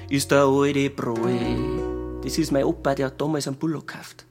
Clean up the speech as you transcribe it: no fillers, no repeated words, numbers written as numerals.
ist der alte Bräu. Das ist mein Opa, der hat damals einen Bullock gekauft.